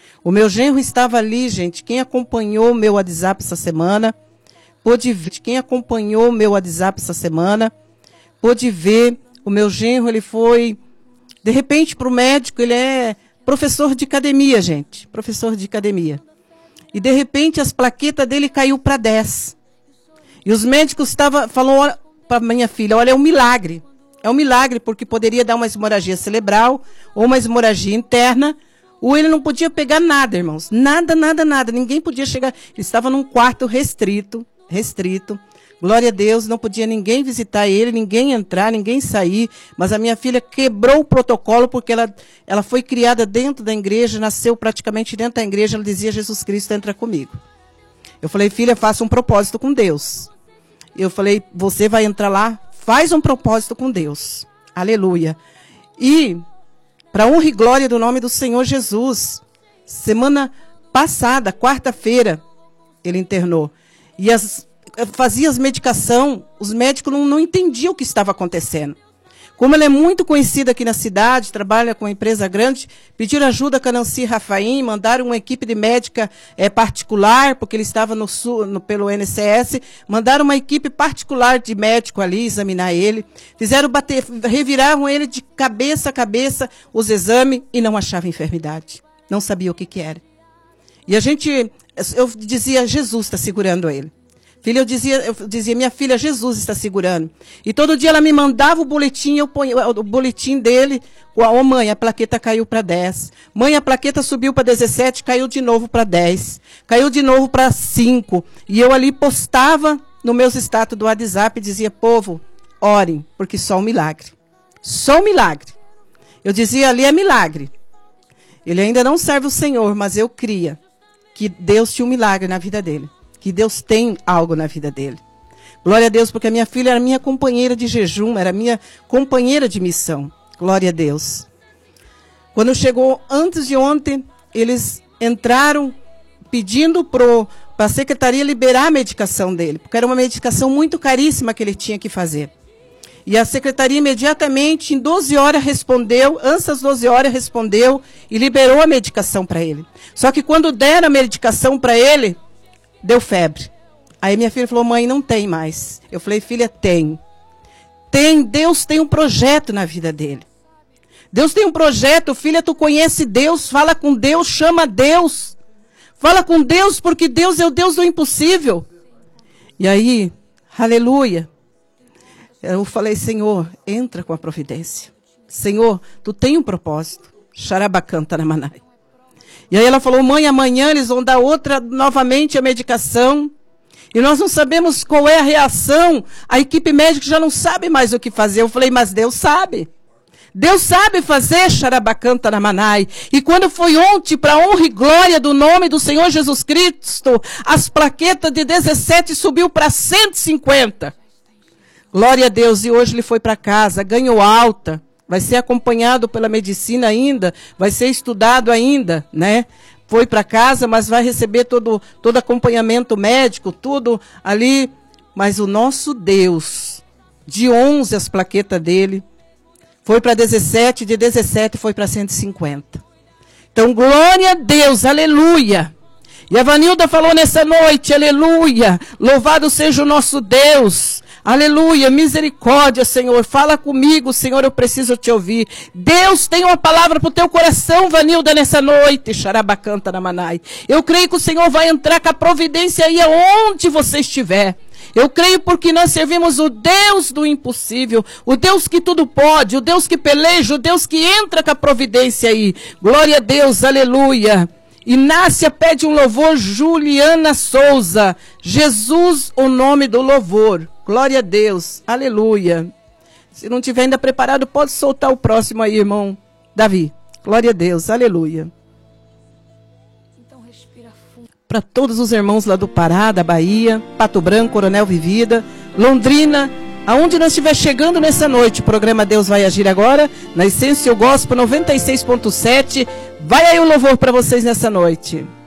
O meu genro estava ali, gente. Quem acompanhou o meu WhatsApp essa semana, pôde ver. Quem acompanhou o meu WhatsApp essa semana, pôde ver. O meu genro, ele foi, de repente, para o médico. Ele é professor de academia, gente. Professor de academia. E, de repente, as plaquetas dele caiu para 10. E os médicos falou para minha filha, olha, é um milagre. É um milagre, porque poderia dar uma hemorragia cerebral ou uma hemorragia interna, ou ele não podia pegar nada, irmãos. Nada, nada, nada. Ninguém podia chegar. Ele estava num quarto restrito. Glória a Deus, não podia ninguém visitar ele, ninguém entrar, ninguém sair. Mas a minha filha quebrou o protocolo, porque ela foi criada dentro da igreja, nasceu praticamente dentro da igreja. Ela dizia, Jesus Cristo, entra comigo. Eu falei, filha, faça um propósito com Deus. Eu falei, você vai entrar lá, faz um propósito com Deus. Aleluia. E, para honra e glória do nome do Senhor Jesus, semana passada, quarta-feira, ele internou. E fazia as medicações, os médicos não entendiam o que estava acontecendo. Como ele é muito conhecido aqui na cidade, trabalha com uma empresa grande, pediram ajuda com a Nancy Rafaim, mandaram uma equipe de médica particular, porque ele estava pelo INSS, mandaram uma equipe particular de médico ali examinar ele, reviravam ele de cabeça a cabeça os exames e não achavam enfermidade. Não sabia o que era. E eu dizia, Jesus está segurando ele. Filha, eu dizia, minha filha, Jesus está segurando. E todo dia ela me mandava o boletim, eu ponho o boletim dele. Ô mãe, a plaqueta caiu para 10. Mãe, a plaqueta subiu para 17, caiu de novo para 10. Caiu de novo para 5. E eu ali postava no meus status do WhatsApp e dizia, povo, orem, porque só um milagre. Só um milagre. Eu dizia, ali é milagre. Ele ainda não serve o Senhor, mas eu cria que Deus tinha um milagre na vida dele. Que Deus tem algo na vida dele. Glória a Deus, porque a minha filha era minha companheira de jejum, era minha companheira de missão. Glória a Deus. Quando chegou antes de ontem, eles entraram pedindo para a secretaria liberar a medicação dele, porque era uma medicação muito caríssima que ele tinha que fazer. E a secretaria imediatamente, em 12 horas, respondeu, antes das 12 horas, respondeu e liberou a medicação para ele. Só que quando deram a medicação para ele, deu febre. Aí minha filha falou, mãe, não tem mais. Eu falei, filha, tem. Tem, Deus tem um projeto na vida dele. Deus tem um projeto, filha, tu conhece Deus, fala com Deus, chama Deus. Fala com Deus, porque Deus é o Deus do impossível. E aí, aleluia. Eu falei, Senhor, entra com a providência. Senhor, tu tem um propósito. Xarabacanta na manai. E aí ela falou, mãe, amanhã eles vão dar novamente a medicação. E nós não sabemos qual é a reação. A equipe médica já não sabe mais o que fazer. Eu falei, mas Deus sabe. Deus sabe fazer, xarabacanta na manai. E quando foi ontem, para honra e glória do nome do Senhor Jesus Cristo, as plaquetas de 17 subiu para 150. Glória a Deus. E hoje ele foi para casa, ganhou alta. Vai ser acompanhado pela medicina ainda, vai ser estudado ainda, né? Foi para casa, mas vai receber todo acompanhamento médico, tudo ali. Mas o nosso Deus, de 11 as plaquetas dele, foi para 17, de 17 foi para 150. Então, glória a Deus, aleluia. E a Vanilda falou nessa noite, aleluia, louvado seja o nosso Deus. Aleluia, misericórdia, Senhor. Fala comigo, Senhor, eu preciso te ouvir. Deus tem uma palavra para o teu coração, Vanilda, nessa noite. Xarabacanta na manai. Eu creio que o Senhor vai entrar com a providência aí aonde você estiver. Eu creio porque nós servimos o Deus do impossível, o Deus que tudo pode, o Deus que peleja, o Deus que entra com a providência aí. Glória a Deus, aleluia. Inácia pede um louvor, Juliana Souza. Jesus, o nome do louvor. Glória a Deus, aleluia. Se não tiver ainda preparado, pode soltar o próximo aí, irmão Davi. Glória a Deus, aleluia. Então respira fundo. Para todos os irmãos lá do Pará, da Bahia, Pato Branco, Coronel Vivida, Londrina, aonde nós estiver chegando nessa noite, o programa Deus vai agir agora, na Essência o Gospel 96.7. Vai aí o louvor para vocês nessa noite.